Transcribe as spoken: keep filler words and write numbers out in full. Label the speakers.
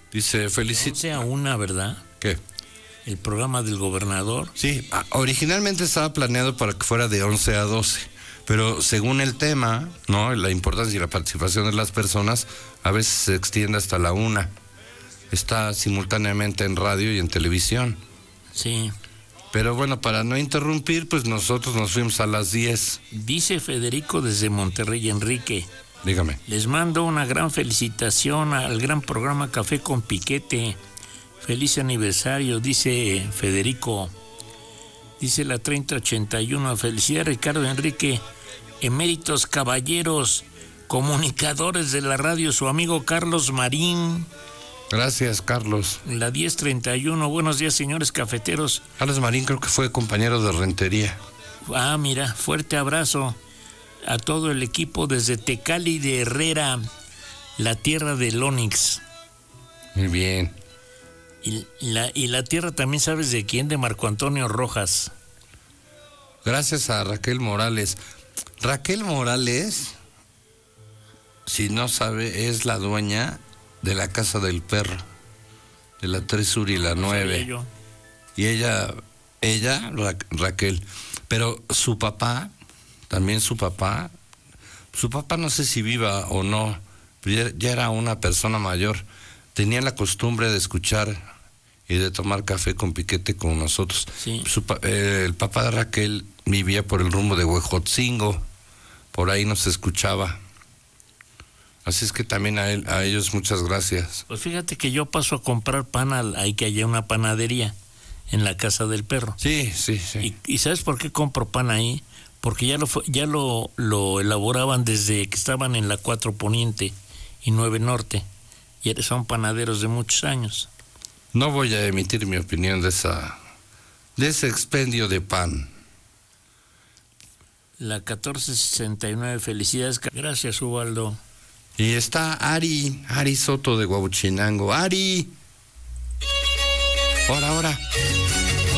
Speaker 1: Dice, felicito.
Speaker 2: once a una, ¿verdad?
Speaker 1: ¿Qué?
Speaker 2: El programa del gobernador.
Speaker 1: Sí, originalmente estaba planeado para que fuera de once a doce, pero según el tema, ¿no? La importancia y la participación de las personas, a veces se extiende hasta la una. Está simultáneamente en radio y en televisión.
Speaker 2: Sí.
Speaker 1: Pero bueno, para no interrumpir, pues nosotros nos fuimos a las diez.
Speaker 2: Dice Federico desde Monterrey, Enrique.
Speaker 1: Dígame.
Speaker 2: Les mando una gran felicitación al gran programa Café con Piquete. Feliz aniversario, dice Federico. Dice la treinta ochenta y uno. Felicidades, Ricardo Enrique. Eméritos caballeros, comunicadores de la radio, su amigo Carlos Marín.
Speaker 1: Gracias, Carlos.
Speaker 2: La diez treinta y uno. Buenos días, señores cafeteros.
Speaker 1: Carlos Marín creo que fue compañero de Rentería.
Speaker 2: Ah, mira, fuerte abrazo a todo el equipo desde Tecali de Herrera, la tierra del Onix.
Speaker 1: Muy bien.
Speaker 2: Y la, y la tierra también, ¿sabes de quién? De Marco Antonio Rojas.
Speaker 1: Gracias a Raquel Morales. Raquel Morales, si no sabe, es la dueña de la Casa del Perro, de la tres Sur y la nueve.
Speaker 2: Yo.
Speaker 1: Y ella, ella, Ra- Raquel, pero su papá, también su papá, su papá no sé si viva o no, pero ya, ya era una persona mayor, tenía la costumbre de escuchar y de tomar café con Piquete con nosotros.
Speaker 2: Sí.
Speaker 1: Su, pa- eh, el papá de Raquel vivía por el rumbo de Huejotzingo, por ahí nos escuchaba. Así es que también a, él, a ellos muchas gracias.
Speaker 2: Pues fíjate que yo paso a comprar pan al, ahí que hay una panadería en la Casa del Perro.
Speaker 1: Sí, sí, sí.
Speaker 2: ¿Y, y sabes por qué compro pan ahí? Porque ya lo fue- ya lo, lo elaboraban desde que estaban en la cuatro Poniente y nueve Norte. Y son panaderos de muchos años.
Speaker 1: No voy a emitir mi opinión de esa, de ese expendio de pan.
Speaker 2: La catorce sesenta y nueve, felicidades. Gracias, Ubaldo.
Speaker 1: Y está Ari, Ari Soto de Guabuchinango. Ari. Ahora, ahora.